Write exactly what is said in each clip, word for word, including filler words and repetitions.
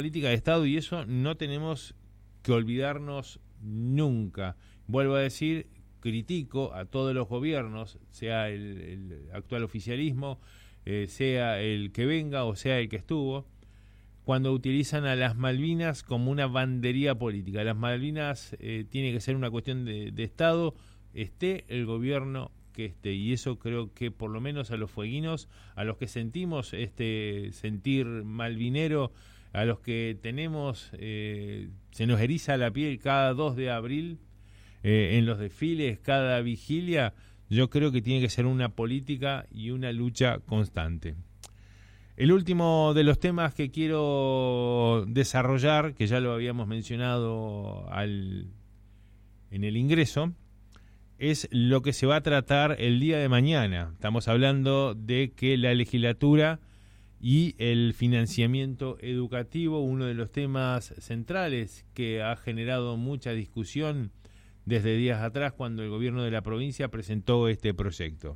política de Estado, y eso no tenemos que olvidarnos nunca. Vuelvo a decir, critico a todos los gobiernos, sea el, el actual oficialismo, eh, sea el que venga o sea el que estuvo, cuando utilizan a las Malvinas como una bandería política. Las Malvinas eh, tiene que ser una cuestión de, de Estado, esté el gobierno que esté, y eso creo que por lo menos a los fueguinos, a los que sentimos este sentir malvinero, a los que tenemos, eh, se nos eriza la piel cada dos de abril, eh, en los desfiles, cada vigilia, yo creo que tiene que ser una política y una lucha constante. El último de los temas que quiero desarrollar, que ya lo habíamos mencionado al, en el ingreso, es lo que se va a tratar el día de mañana. Estamos hablando de que la legislatura y el financiamiento educativo, uno de los temas centrales que ha generado mucha discusión desde días atrás, cuando el gobierno de la provincia presentó este proyecto.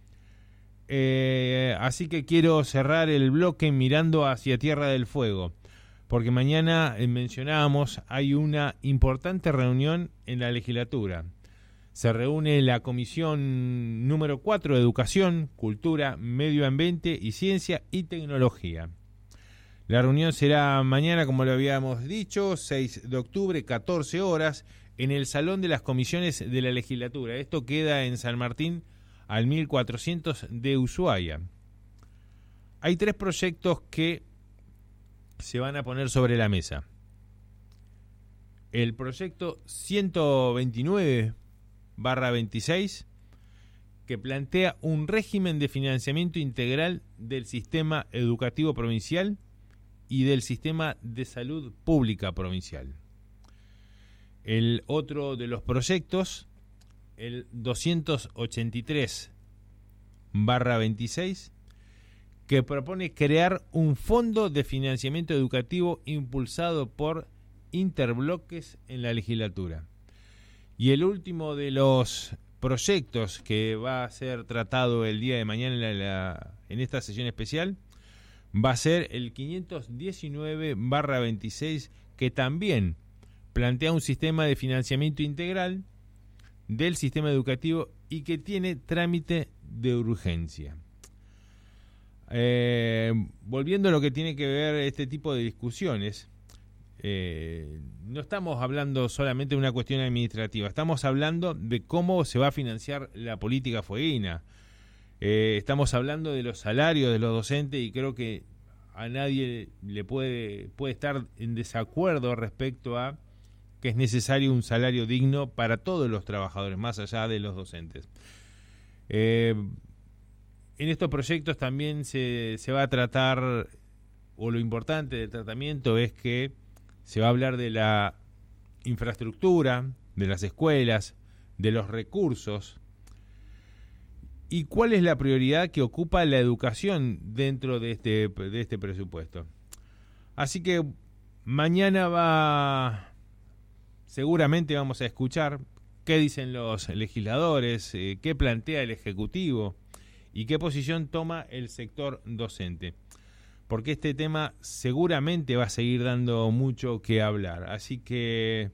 Eh, así que quiero cerrar el bloque mirando hacia Tierra del Fuego, porque mañana, eh, mencionábamos, hay una importante reunión en la legislatura. Se reúne la comisión número cuatro de Educación, Cultura, Medio Ambiente y Ciencia y Tecnología. La reunión será mañana, como lo habíamos dicho, seis de octubre, catorce horas, en el Salón de las Comisiones de la Legislatura. Esto queda en San Martín, al mil cuatrocientos de Ushuaia. Hay tres proyectos que se van a poner sobre la mesa. El proyecto ciento veintinueve barra veintiséis, que plantea un régimen de financiamiento integral del sistema educativo provincial y del sistema de salud pública provincial. El otro de los proyectos, el doscientos ochenta y tres barra veintiséis, que propone crear un fondo de financiamiento educativo impulsado por interbloques en la legislatura. Y el último de los proyectos que va a ser tratado el día de mañana en, la, la, en esta sesión especial va a ser el quinientos diecinueve barra veintiséis, que también plantea un sistema de financiamiento integral del sistema educativo y que tiene trámite de urgencia. Eh, volviendo a lo que tiene que ver este tipo de discusiones, eh, no estamos hablando solamente de una cuestión administrativa, estamos hablando de cómo se va a financiar la política fueguina. Eh, estamos hablando de los salarios de los docentes, y creo que a nadie le puede, puede estar en desacuerdo respecto a que es necesario un salario digno para todos los trabajadores, más allá de los docentes. Eh, en estos proyectos también se, se va a tratar, o lo importante del tratamiento es que se va a hablar de la infraestructura, de las escuelas, de los recursos, y cuál es la prioridad que ocupa la educación dentro de este, de este presupuesto. Así que mañana va... Seguramente vamos a escuchar qué dicen los legisladores, eh, qué plantea el Ejecutivo y qué posición toma el sector docente. Porque este tema seguramente va a seguir dando mucho que hablar. Así que,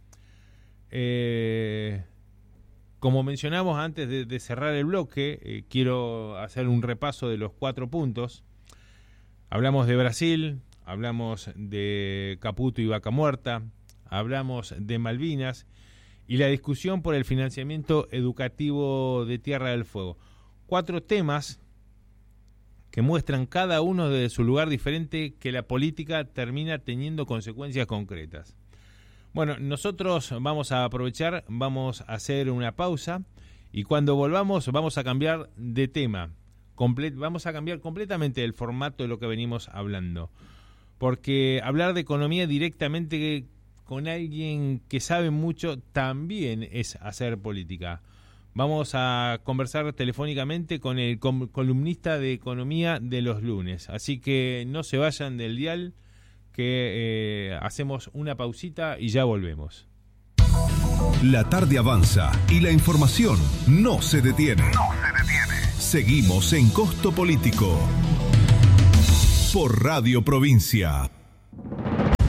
eh, como mencionamos antes de, de cerrar el bloque, eh, quiero hacer un repaso de los cuatro puntos. Hablamos de Brasil, hablamos de Caputo y Vaca Muerta, hablamos de Malvinas y la discusión por el financiamiento educativo de Tierra del Fuego. Cuatro temas que muestran cada uno desde su lugar diferente que la política termina teniendo consecuencias concretas. Bueno, nosotros vamos a aprovechar, vamos a hacer una pausa y cuando volvamos vamos a cambiar de tema. Comple- vamos a cambiar completamente el formato de lo que venimos hablando. Porque hablar de economía directamente con alguien que sabe mucho también es hacer política. Vamos a conversar telefónicamente con el columnista de economía de los lunes. Así que no se vayan del dial, que eh, hacemos una pausita y ya volvemos. La tarde avanza y la información no se detiene. No se detiene. Seguimos en Costo Político por Radio Provincia.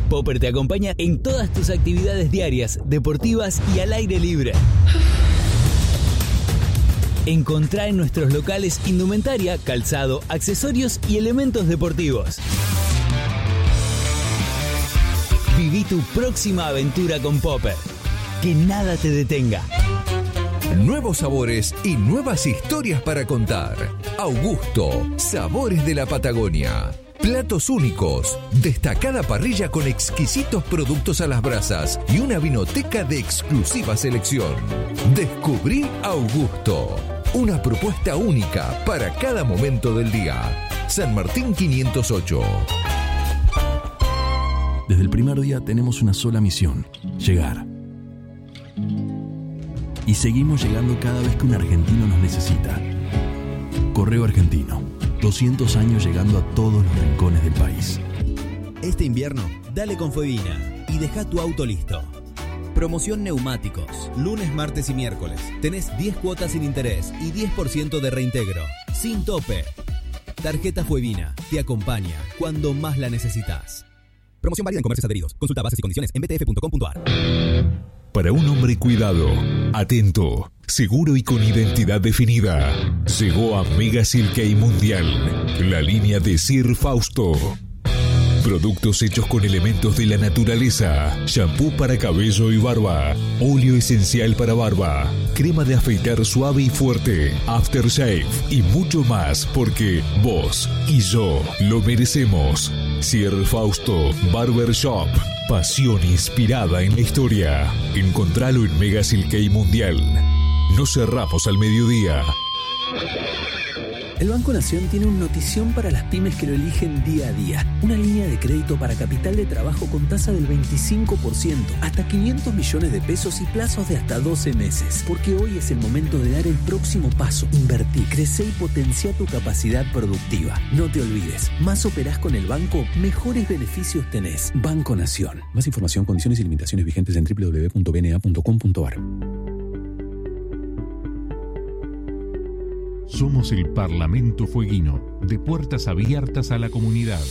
Popper te acompaña en todas tus actividades diarias, deportivas y al aire libre. Encontrá en nuestros locales indumentaria, calzado, accesorios y elementos deportivos. Viví tu próxima aventura con Popper. Que nada te detenga. Nuevos sabores y nuevas historias para contar. Augusto, sabores de la Patagonia. Platos únicos, destacada parrilla con exquisitos productos a las brasas y una vinoteca de exclusiva selección. Descubrí Augusto, una propuesta única para cada momento del día. San Martín quinientos ocho. Desde el primer día tenemos una sola misión: llegar. Y seguimos llegando cada vez que un argentino nos necesita. Correo Argentino, doscientos años llegando a todos los rincones del país. Este invierno, dale con Fobina y deja tu auto listo. Promoción neumáticos. Lunes, martes y miércoles. Tenés diez cuotas sin interés y diez por ciento de reintegro. Sin tope. Tarjeta Fuevina te acompaña cuando más la necesitas. Promoción válida en comercios adheridos. Consulta bases y condiciones en b t f punto com punto a r. Para un hombre cuidado, atento, seguro y con identidad definida, llegó a Mega Silkei Mundial, la línea de Sir Fausto. Productos hechos con elementos de la naturaleza, shampoo para cabello y barba, óleo esencial para barba, crema de afeitar suave y fuerte, aftershave y mucho más, porque vos y yo lo merecemos. Sir Fausto Barber Shop, pasión inspirada en la historia. Encontralo en Mega Silkei Mundial. No cerramos al mediodía. El Banco Nación tiene una notición para las pymes que lo eligen día a día. Una línea de crédito para capital de trabajo con tasa del veinticinco por ciento, hasta quinientos millones de pesos y plazos de hasta doce meses. Porque hoy es el momento de dar el próximo paso. Invertí, crece y potencia tu capacidad productiva. No te olvides, más operás con el banco, mejores beneficios tenés. Banco Nación. Más información, condiciones y limitaciones vigentes en doble u doble u doble u punto b n a punto com punto a r. Somos el Parlamento Fueguino, de puertas abiertas a la comunidad.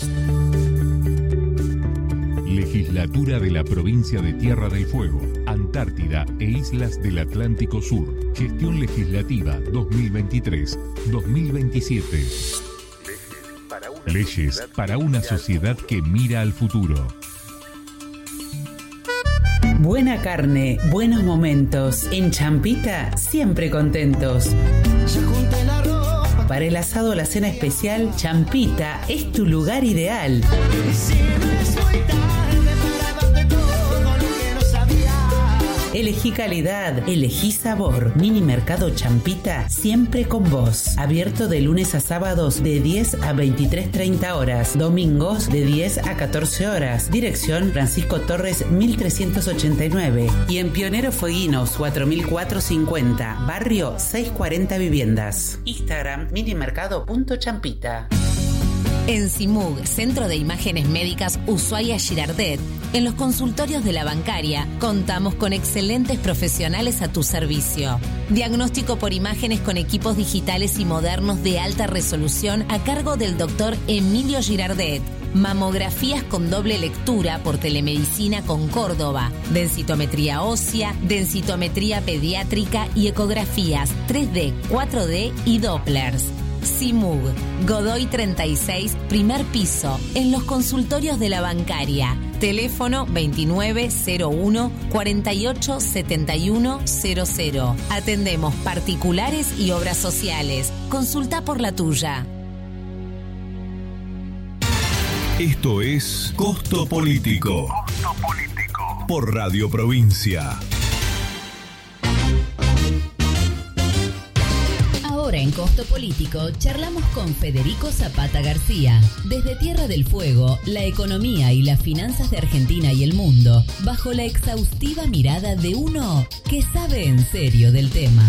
Legislatura de la Provincia de Tierra del Fuego, Antártida e Islas del Atlántico Sur. Gestión Legislativa dos mil veintitrés dos mil veintisiete. Leyes para una sociedad que mira al futuro. Buena carne, buenos momentos. En Champita, siempre contentos. Para el asado o la cena especial, Champita es tu lugar ideal. Elegí calidad, elegí sabor. Mini Mercado Champita, siempre con vos. Abierto de lunes a sábados de diez a veintitrés treinta horas. Domingos de diez a catorce horas. Dirección Francisco Torres mil trescientos ochenta y nueve. Y en Pionero Fueguinos cuatro mil cuatrocientos cincuenta. Barrio seiscientos cuarenta Viviendas. Instagram minimercado punto champita. En CIMUG, Centro de Imágenes Médicas Ushuaia Girardet, en los consultorios de la bancaria, contamos con excelentes profesionales a tu servicio. Diagnóstico por imágenes con equipos digitales y modernos de alta resolución a cargo del doctor Emilio Girardet. Mamografías con doble lectura por telemedicina con Córdoba, densitometría ósea, densitometría pediátrica y ecografías tres D, cuatro D y Dopplers. CIMUG, Godoy treinta y seis, primer piso, en los consultorios de la bancaria. Teléfono veintinueve cero uno cuarenta y ocho setenta y uno cero cero. Atendemos particulares y obras sociales. Consulta por la tuya. Esto es Costo Político. Costo Político. Por Radio Provincia. Ahora en Costo Político charlamos con Federico Zapata García. Desde Tierra del Fuego, la economía y las finanzas de Argentina y el mundo, bajo la exhaustiva mirada de uno que sabe en serio del tema.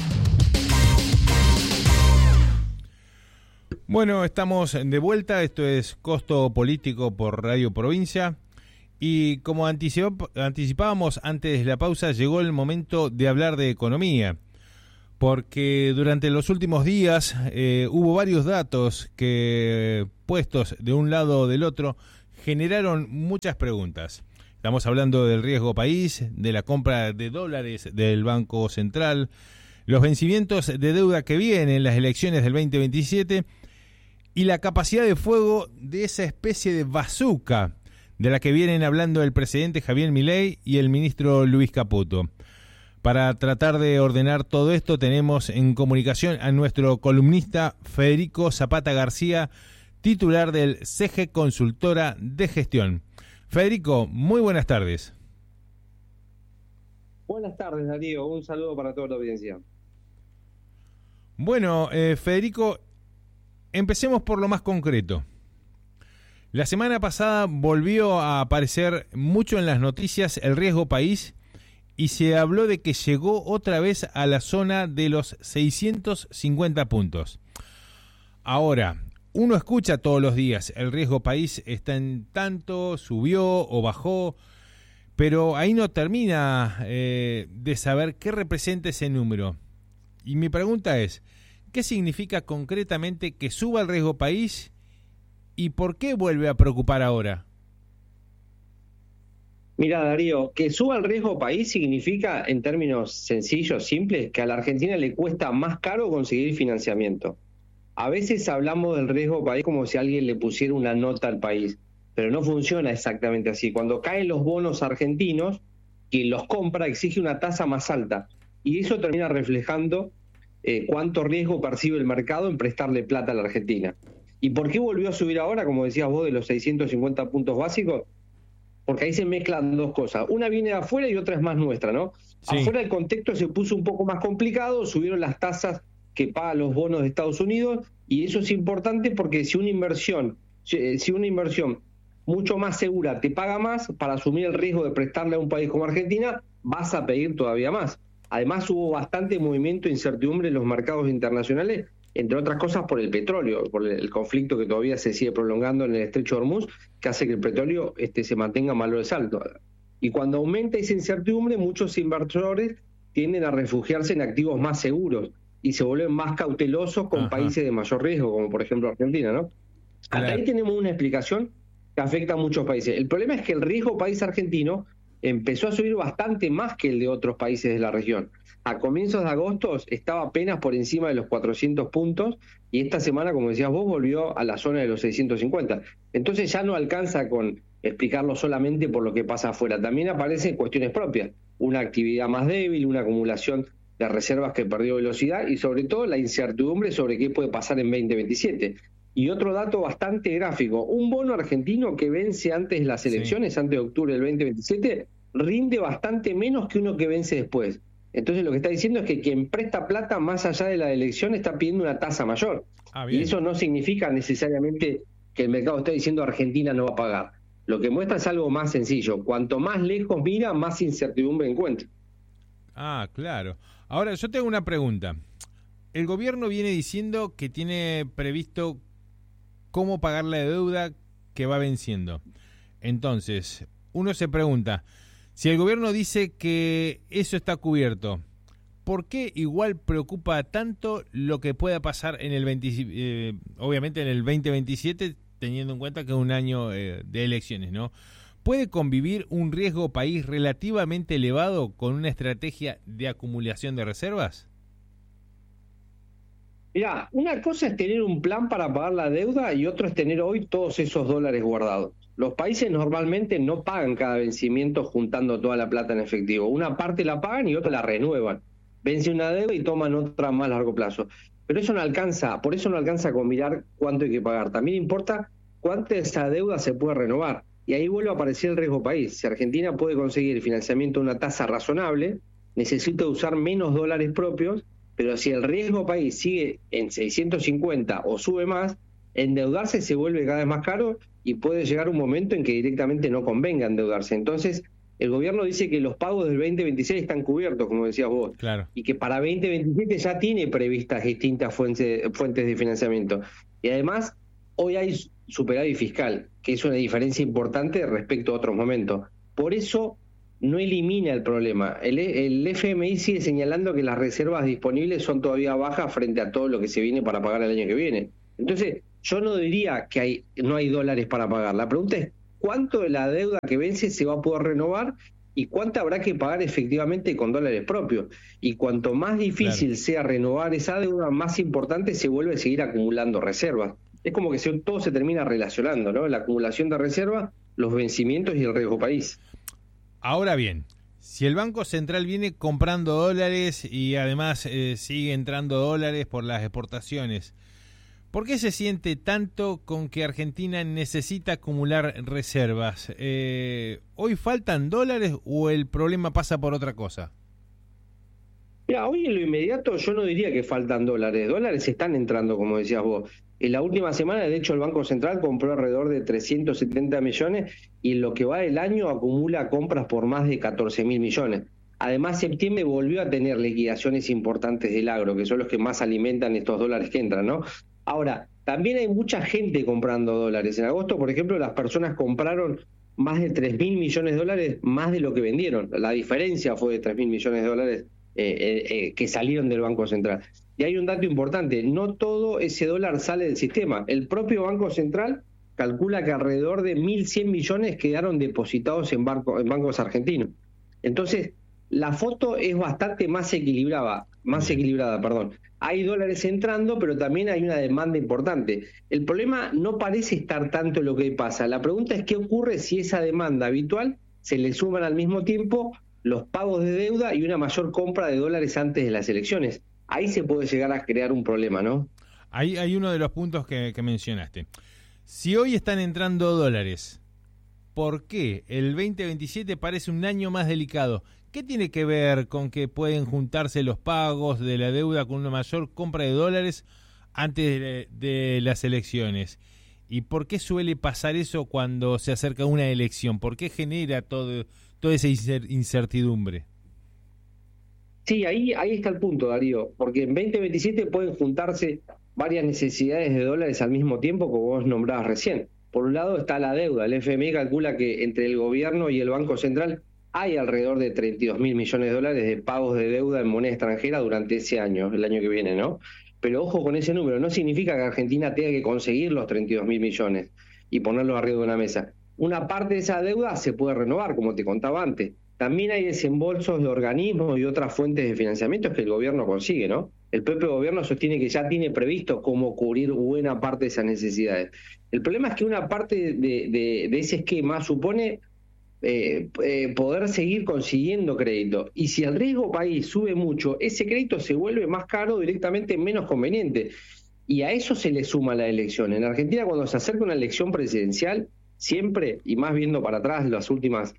Bueno, estamos de vuelta. Esto es Costo Político por Radio Provincia. Y como anticip- anticipábamos antes de la pausa, llegó el momento de hablar de economía. Porque durante los últimos días eh, hubo varios datos que, puestos de un lado o del otro, generaron muchas preguntas. Estamos hablando del riesgo país, de la compra de dólares del Banco Central, los vencimientos de deuda que vienen en las elecciones del veinte veintisiete y la capacidad de fuego de esa especie de bazooka de la que vienen hablando el presidente Javier Milei y el ministro Luis Caputo. Para tratar de ordenar todo esto tenemos en comunicación a nuestro columnista Federico Zapata García, titular del C G Consultora de Gestión. Federico, muy buenas tardes. Buenas tardes, Darío. Un saludo para toda la audiencia. Bueno, eh, Federico, empecemos por lo más concreto. La semana pasada volvió a aparecer mucho en las noticias el riesgo país y se habló de que llegó otra vez a la zona de los seiscientos cincuenta puntos. Ahora, uno escucha todos los días, el riesgo país está en tanto, subió o bajó, pero ahí no termina eh, de saber qué representa ese número. Y mi pregunta es, ¿qué significa concretamente que suba el riesgo país y por qué vuelve a preocupar ahora? Mira, Darío, que suba el riesgo país significa, en términos sencillos, simples, que a la Argentina le cuesta más caro conseguir financiamiento. A veces hablamos del riesgo país como si alguien le pusiera una nota al país, pero no funciona exactamente así. Cuando caen los bonos argentinos, quien los compra exige una tasa más alta y eso termina reflejando eh, cuánto riesgo percibe el mercado en prestarle plata a la Argentina. ¿Y por qué volvió a subir ahora, como decías vos, de los seiscientos cincuenta puntos básicos? Porque ahí se mezclan dos cosas. Una viene de afuera y otra es más nuestra, ¿no? Sí. Afuera el contexto se puso un poco más complicado, subieron las tasas que pagan los bonos de Estados Unidos, y eso es importante porque si una inversión, si una inversión mucho más segura te paga más, para asumir el riesgo de prestarle a un país como Argentina, vas a pedir todavía más. Además hubo bastante movimiento e incertidumbre en los mercados internacionales, entre otras cosas por el petróleo, por el conflicto que todavía se sigue prolongando en el estrecho de Hormuz, que hace que el petróleo este, se mantenga en valores altos. Y cuando aumenta esa incertidumbre, muchos inversores tienden a refugiarse en activos más seguros y se vuelven más cautelosos con Ajá. países de mayor riesgo, como por ejemplo Argentina, ¿no? Claro. Hasta ahí tenemos una explicación que afecta a muchos países. El problema es que el riesgo país argentino empezó a subir bastante más que el de otros países de la región. A comienzos de agosto estaba apenas por encima de los cuatrocientos puntos y esta semana, como decías vos, volvió a la zona de los seiscientos cincuenta. Entonces ya no alcanza con explicarlo solamente por lo que pasa afuera. También aparecen cuestiones propias, una actividad más débil, una acumulación de reservas que perdió velocidad y sobre todo la incertidumbre sobre qué puede pasar en veinte veintisiete. Y otro dato bastante gráfico, un bono argentino que vence antes de las elecciones, sí. antes de octubre del veinte veintisiete, rinde bastante menos que uno que vence después. Entonces lo que está diciendo es que quien presta plata más allá de la elección está pidiendo una tasa mayor. Ah, y eso no significa necesariamente que el mercado esté diciendo Argentina no va a pagar. Lo que muestra es algo más sencillo. Cuanto más lejos mira, más incertidumbre encuentra. Ah, claro. Ahora, yo tengo una pregunta. El gobierno viene diciendo que tiene previsto cómo pagar la deuda que va venciendo. Entonces, uno se pregunta, si el gobierno dice que eso está cubierto, ¿por qué igual preocupa tanto lo que pueda pasar en el veinte, eh, obviamente en el veinte veintisiete, teniendo en cuenta que es un año eh, de elecciones, ¿no? ¿Puede convivir un riesgo país relativamente elevado con una estrategia de acumulación de reservas? Mirá, una cosa es tener un plan para pagar la deuda y otro es tener hoy todos esos dólares guardados. Los países normalmente no pagan cada vencimiento juntando toda la plata en efectivo. Una parte la pagan y otra la renuevan. Vence una deuda y toman otra a más largo plazo. Pero eso no alcanza, por eso no alcanza con mirar cuánto hay que pagar. También importa cuánta de esa deuda se puede renovar. Y ahí vuelve a aparecer el riesgo país. Si Argentina puede conseguir financiamiento a una tasa razonable, necesita usar menos dólares propios, pero si el riesgo país sigue en seiscientos cincuenta o sube más, endeudarse se vuelve cada vez más caro y puede llegar un momento en que directamente no convenga endeudarse. Entonces, el gobierno dice que los pagos del veinte veintiséis están cubiertos, como decías vos, claro. y que para veinte veintisiete ya tiene previstas distintas fuentes, fuentes de financiamiento. Y además, hoy hay superávit fiscal, que es una diferencia importante respecto a otros momentos. Por eso no elimina el problema. El, el F M I sigue señalando que las reservas disponibles son todavía bajas frente a todo lo que se viene para pagar el año que viene. Entonces, yo no diría que hay no hay dólares para pagar. La pregunta es cuánto de la deuda que vence se va a poder renovar y cuánta habrá que pagar efectivamente con dólares propios. Y cuanto más difícil claro. sea renovar esa deuda, más importante se vuelve a seguir acumulando reservas. Es como que se, todo se termina relacionando, ¿no? La acumulación de reservas, los vencimientos y el riesgo país. Ahora bien, si el Banco Central viene comprando dólares y además eh, sigue entrando dólares por las exportaciones, ¿por qué se siente tanto con que Argentina necesita acumular reservas? Eh, ¿Hoy faltan dólares o el problema pasa por otra cosa? Mira, hoy en lo inmediato yo no diría que faltan dólares. Dólares están entrando, como decías vos. En la última semana, de hecho, el Banco Central compró alrededor de trescientos setenta millones y en lo que va del año acumula compras por más de catorce mil millones. Además, septiembre volvió a tener liquidaciones importantes del agro, que son los que más alimentan estos dólares que entran, ¿no? Ahora, también hay mucha gente comprando dólares. En agosto, por ejemplo, las personas compraron más de tres mil millones de dólares, más de lo que vendieron. La diferencia fue de tres mil millones de dólares eh, eh, eh, que salieron del Banco Central. Y hay un dato importante, no todo ese dólar sale del sistema. El propio Banco Central calcula que alrededor de mil cien millones quedaron depositados en, barco, en bancos argentinos. Entonces, la foto es bastante más equilibrada, más equilibrada, perdón. Hay dólares entrando, pero también hay una demanda importante. El problema no parece estar tanto en lo que pasa. La pregunta es qué ocurre si esa demanda habitual se le suman al mismo tiempo los pagos de deuda y una mayor compra de dólares antes de las elecciones. Ahí se puede llegar a crear un problema, ¿no? Ahí hay uno de los puntos que, que mencionaste. Si hoy están entrando dólares, ¿por qué el veinte veintisiete parece un año más delicado? ¿Qué tiene que ver con que pueden juntarse los pagos de la deuda con una mayor compra de dólares antes de, de las elecciones? ¿Y por qué suele pasar eso cuando se acerca una elección? ¿Por qué genera todo, toda esa incertidumbre? Sí, ahí, ahí está el punto, Darío, porque en veinte veintisiete pueden juntarse varias necesidades de dólares al mismo tiempo, como vos nombrabas recién. Por un lado está la deuda. El F M I calcula que entre el gobierno y el Banco Central hay alrededor de treinta y dos mil millones de dólares de pagos de deuda en moneda extranjera durante ese año, el año que viene, ¿no? Pero ojo con ese número, no significa que Argentina tenga que conseguir los treinta y dos mil millones y ponerlos arriba de una mesa. Una parte de esa deuda se puede renovar, como te contaba antes. También hay desembolsos de organismos y otras fuentes de financiamiento que el gobierno consigue, ¿no? El propio gobierno sostiene que ya tiene previsto cómo cubrir buena parte de esas necesidades. El problema es que una parte de, de, de ese esquema supone eh, eh, poder seguir consiguiendo crédito. Y si el riesgo país sube mucho, ese crédito se vuelve más caro, directamente menos conveniente. Y a eso se le suma la elección. En Argentina, cuando se acerca una elección presidencial, siempre, y más viendo para atrás las últimas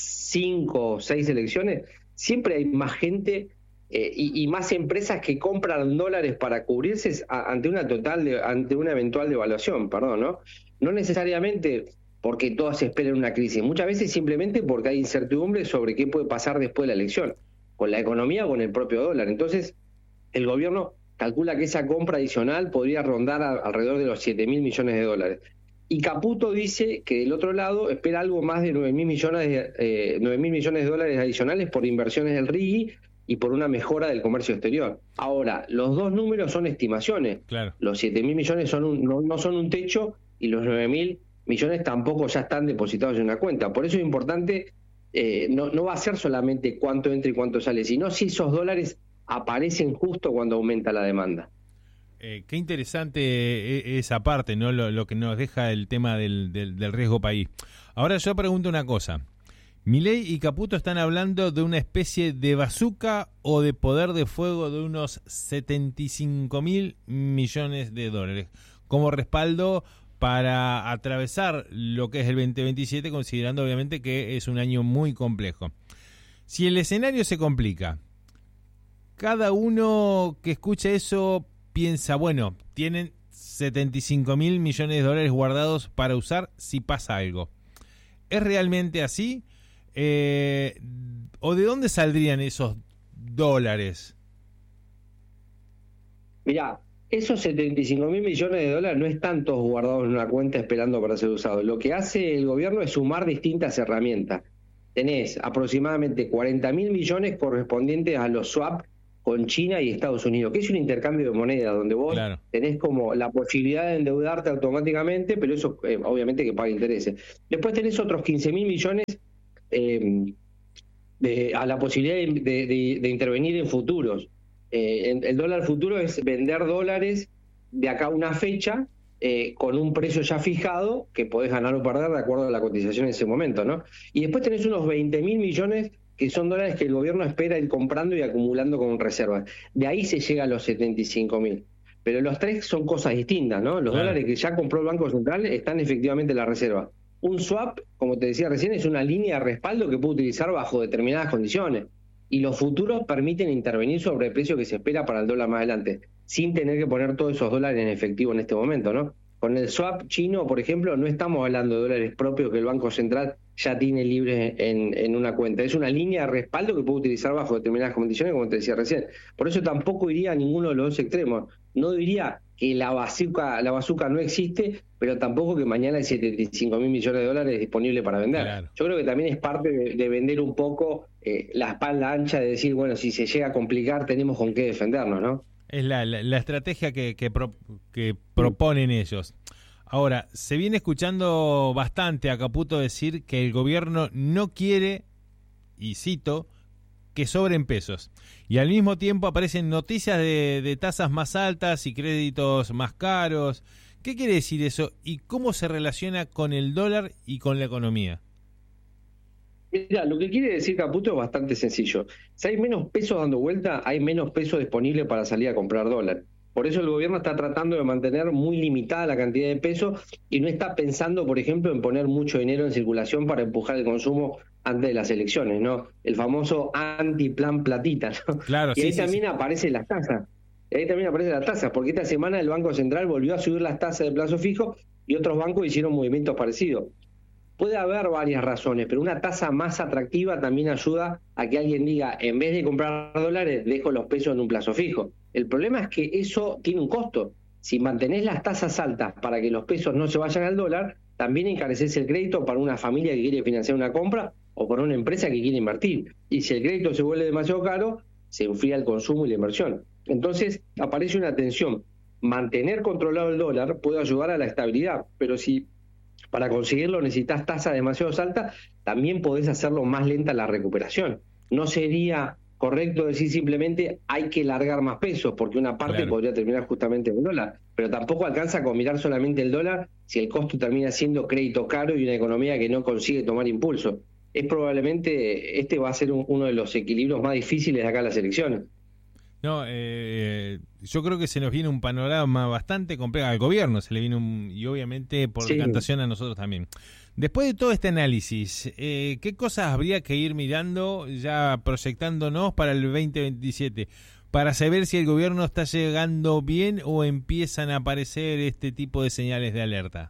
cinco o seis elecciones, siempre hay más gente eh, y, y más empresas que compran dólares para cubrirse a, ante una total de, ante una eventual devaluación, perdón, ¿no? No necesariamente porque todas esperan una crisis, muchas veces simplemente porque hay incertidumbre sobre qué puede pasar después de la elección, con la economía o con el propio dólar. Entonces, el gobierno calcula que esa compra adicional podría rondar a, alrededor de los siete mil millones de dólares. Y Caputo dice que del otro lado espera algo más de nueve mil millones de, eh, nueve mil millones de dólares adicionales por inversiones del R I G I y por una mejora del comercio exterior. Ahora, los dos números son estimaciones. Claro. Los siete mil millones son un, no, no son un techo y los nueve mil millones tampoco ya están depositados en una cuenta. Por eso es importante, eh, no, no va a ser solamente cuánto entra y cuánto sale, sino si esos dólares aparecen justo cuando aumenta la demanda. Eh, qué interesante esa parte, ¿no? Lo, lo que nos deja el tema del, del, del riesgo país. Ahora yo pregunto una cosa. Milei y Caputo están hablando de una especie de bazooka o de poder de fuego de unos setenta y cinco mil millones de dólares como respaldo para atravesar lo que es el veinte veintisiete, considerando obviamente que es un año muy complejo. Si el escenario se complica, cada uno que escucha eso piensa, bueno, tienen setenta y cinco mil millones de dólares guardados para usar si pasa algo. ¿Es realmente así? Eh, ¿O de dónde saldrían esos dólares? Mirá, esos setenta y cinco mil millones de dólares no están todos guardados en una cuenta esperando para ser usados. Lo que hace el gobierno es sumar distintas herramientas. Tenés aproximadamente cuarenta mil millones correspondientes a los swap con China y Estados Unidos, que es un intercambio de moneda, donde vos claro. tenés como la posibilidad de endeudarte automáticamente, pero eso eh, obviamente que paga intereses. Después tenés otros quince mil millones eh, de, a la posibilidad de, de, de, de intervenir en futuros. Eh, en, el dólar futuro es vender dólares de acá a una fecha, eh, con un precio ya fijado, que podés ganar o perder de acuerdo a la cotización en ese momento, ¿no? Y después tenés unos veinte mil millones que son dólares que el gobierno espera ir comprando y acumulando con reservas. De ahí se llega a los setenta y cinco mil. Pero los tres son cosas distintas, ¿no? Los claro. dólares que ya compró el Banco Central están efectivamente en la reserva. Un swap, como te decía recién, es una línea de respaldo que puede utilizar bajo determinadas condiciones. Y los futuros permiten intervenir sobre el precio que se espera para el dólar más adelante, sin tener que poner todos esos dólares en efectivo en este momento, ¿no? Con el swap chino, por ejemplo, no estamos hablando de dólares propios que el Banco Central ya tiene libres en, en una cuenta. Es una línea de respaldo que puede utilizar bajo determinadas condiciones, como te decía recién. Por eso tampoco iría a ninguno de los dos extremos. No diría que la bazuca, la bazuca no existe, pero tampoco que mañana hay setenta y cinco mil millones de dólares disponibles para vender. Claro. Yo creo que también es parte de, de vender un poco eh, la espalda ancha, de decir, bueno, si se llega a complicar, tenemos con qué defendernos, ¿no? Es la, la, la estrategia que, que, pro, que proponen ellos. Ahora, se viene escuchando bastante a Caputo decir que el gobierno no quiere, y cito, que sobren pesos. Y al mismo tiempo aparecen noticias de, de tasas más altas y créditos más caros. ¿Qué quiere decir eso? ¿Y cómo se relaciona con el dólar y con la economía? Mira, lo que quiere decir Caputo es bastante sencillo. Si hay menos pesos dando vuelta, hay menos pesos disponibles para salir a comprar dólar. Por eso el gobierno está tratando de mantener muy limitada la cantidad de pesos y no está pensando, por ejemplo, en poner mucho dinero en circulación para empujar el consumo antes de las elecciones, ¿no? El famoso anti-plan platita, ¿no? Claro, y sí, ahí sí, también sí. aparecen las tasas. Y ahí también aparecen las tasas, porque esta semana el Banco Central volvió a subir las tasas de plazo fijo y otros bancos hicieron movimientos parecidos. Puede haber varias razones, pero una tasa más atractiva también ayuda a que alguien diga, en vez de comprar dólares, dejo los pesos en un plazo fijo. El problema es que eso tiene un costo. Si mantenés las tasas altas para que los pesos no se vayan al dólar, también encareces el crédito para una familia que quiere financiar una compra o para una empresa que quiere invertir. Y si el crédito se vuelve demasiado caro, se enfría el consumo y la inversión. Entonces aparece una tensión. Mantener controlado el dólar puede ayudar a la estabilidad, pero si para conseguirlo necesitas tasas demasiado altas, también podés hacerlo más lenta la recuperación. No sería correcto decir simplemente hay que largar más pesos, porque una parte claro. podría terminar justamente en el dólar, pero tampoco alcanza con mirar solamente el dólar si el costo termina siendo crédito caro y una economía que no consigue tomar impulso. Es probablemente, este va a ser un, uno de los equilibrios más difíciles de acá a las elecciones. No, eh, yo creo que se nos viene un panorama bastante complejo. Al gobierno se le viene un, y obviamente por sí. decantación a nosotros también. Después de todo este análisis, eh, ¿qué cosas habría que ir mirando, ya proyectándonos para el veinte veintisiete, para saber si el gobierno está llegando bien o empiezan a aparecer este tipo de señales de alerta?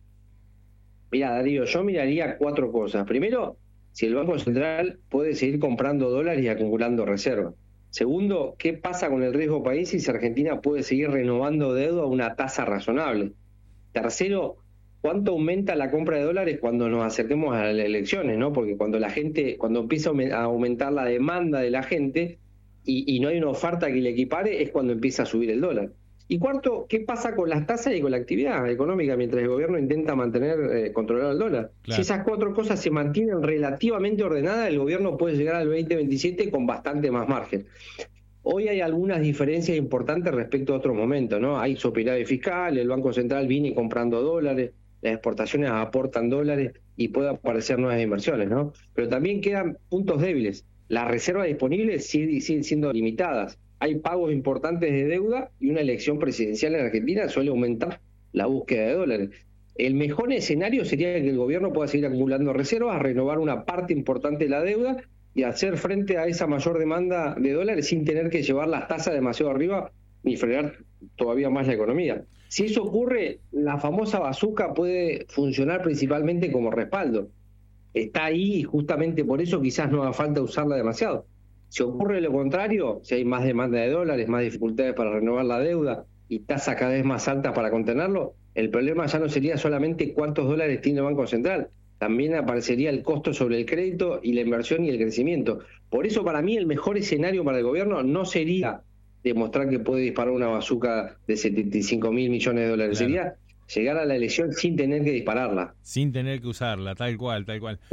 Mira, Darío, yo miraría cuatro cosas. Primero, si el Banco Central puede seguir comprando dólares y acumulando reservas. Segundo, ¿qué pasa con el riesgo país y si Argentina puede seguir renovando deuda a una tasa razonable? Tercero, ¿cuánto aumenta la compra de dólares cuando nos acerquemos a las elecciones, ¿no? Porque cuando la gente, cuando empieza a aumentar la demanda de la gente y, y no hay una oferta que le equipare, es cuando empieza a subir el dólar. Y cuarto, ¿qué pasa con las tasas y con la actividad económica mientras el gobierno intenta mantener eh, controlado el dólar? Claro. Si esas cuatro cosas se mantienen relativamente ordenadas, el gobierno puede llegar al veinte veintisiete con bastante más margen. Hoy hay algunas diferencias importantes respecto a otros momentos, ¿no? Hay superávit fiscal, el Banco Central viene comprando dólares, las exportaciones aportan dólares y puede aparecer nuevas inversiones, ¿no? Pero también quedan puntos débiles. Las reservas disponibles siguen, siguen siendo limitadas. Hay pagos importantes de deuda y una elección presidencial en Argentina suele aumentar la búsqueda de dólares. El mejor escenario sería que el gobierno pueda seguir acumulando reservas, renovar una parte importante de la deuda y hacer frente a esa mayor demanda de dólares sin tener que llevar las tasas demasiado arriba ni frenar todavía más la economía. Si eso ocurre, la famosa bazuca puede funcionar principalmente como respaldo. Está ahí y justamente por eso quizás no haga falta usarla demasiado. Si ocurre lo contrario, si hay más demanda de dólares, más dificultades para renovar la deuda y tasas cada vez más altas para contenerlo, el problema ya no sería solamente cuántos dólares tiene el Banco Central, también aparecería el costo sobre el crédito y la inversión y el crecimiento. Por eso, para mí, el mejor escenario para el gobierno no sería demostrar que puede disparar una bazuca de setenta y cinco mil millones de dólares, claro. Sería llegar a la elección sin tener que dispararla. Sin tener que usarla, tal cual, tal cual.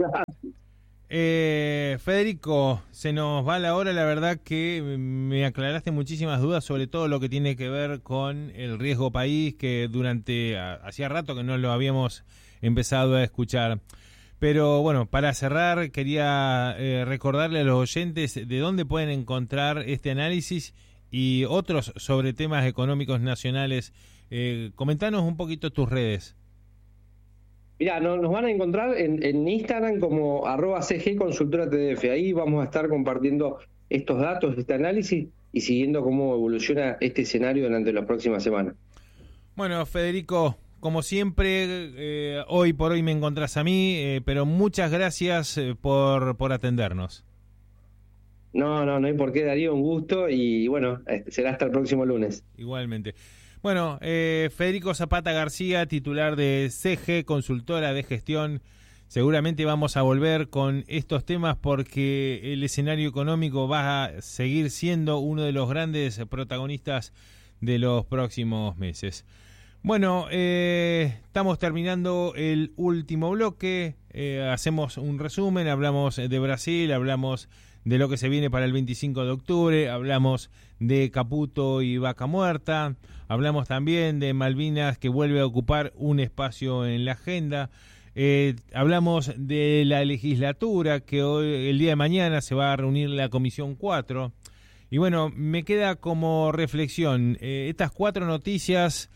eh, Federico, se nos va la hora, la verdad que me aclaraste muchísimas dudas sobre todo lo que tiene que ver con el riesgo país, que durante, hacía rato que no lo habíamos empezado a escuchar. Pero bueno, para cerrar, quería eh, recordarle a los oyentes de dónde pueden encontrar este análisis y otros sobre temas económicos nacionales. Eh, comentanos un poquito tus redes. Mira, no, nos van a encontrar en, en Instagram como arroba C G Consultora T D F. Ahí vamos a estar compartiendo estos datos, este análisis y siguiendo cómo evoluciona este escenario durante las próximas semanas. Bueno, Federico, como siempre, eh, hoy por hoy me encontrás a mí, eh, pero muchas gracias eh, por, por atendernos. No, no, no hay por qué, Darío, un gusto y bueno, será hasta el próximo lunes. Igualmente. Bueno, eh, Federico Zapata García, titular de C G, consultora de gestión. Seguramente vamos a volver con estos temas porque el escenario económico va a seguir siendo uno de los grandes protagonistas de los próximos meses. Bueno, eh, estamos terminando el último bloque, eh, hacemos un resumen, hablamos de Brasil, hablamos de lo que se viene para el veinticinco de octubre, hablamos de Caputo y Vaca Muerta, hablamos también de Malvinas que vuelve a ocupar un espacio en la agenda, eh, hablamos de la legislatura que hoy, el día de mañana se va a reunir la Comisión cuatro, y bueno, me queda como reflexión, eh, estas cuatro noticias,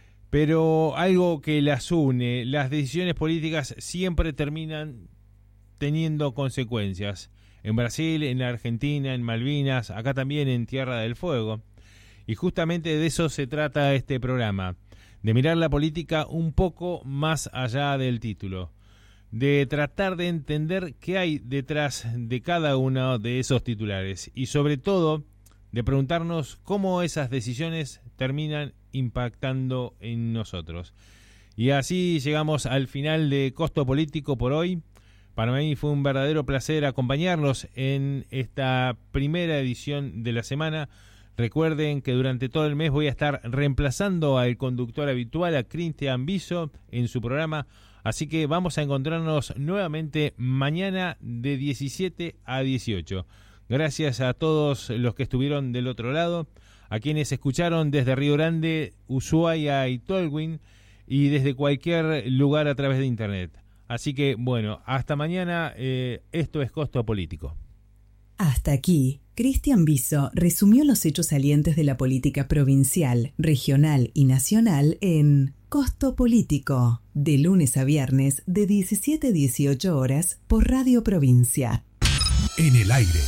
pero algo que las une, las decisiones políticas siempre terminan teniendo consecuencias. En Brasil, en Argentina, en Malvinas, acá también en Tierra del Fuego. Y justamente de eso se trata este programa, de mirar la política un poco más allá del título, de tratar de entender qué hay detrás de cada uno de esos titulares y sobre todo de preguntarnos cómo esas decisiones terminan impactando en nosotros. Y así llegamos al final de Costo Político por hoy. Para mí fue un verdadero placer acompañarlos en esta primera edición de la semana. Recuerden que durante todo el mes voy a estar reemplazando al conductor habitual, a Cristian Viso, en su programa. Así que vamos a encontrarnos nuevamente mañana de diecisiete a dieciocho. Gracias a todos los que estuvieron del otro lado, a quienes escucharon desde Río Grande, Ushuaia y Tolwyn, y desde cualquier lugar a través de internet. Así que, bueno, hasta mañana. Eh, esto es Costo Político. Hasta aquí, Cristian Viso resumió los hechos salientes de la política provincial, regional y nacional en Costo Político, de lunes a viernes de diecisiete a dieciocho horas por Radio Provincia. En el aire.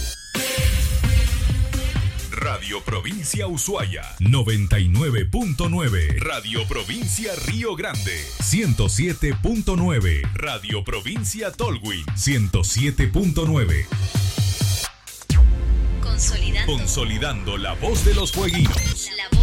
Radio Provincia Ushuaia, noventa y nueve punto nueve. Radio Provincia Río Grande, ciento siete punto nueve. Radio Provincia Tolwyn, ciento siete punto nueve. Consolidando. Consolidando la voz de los fueguinos. La voz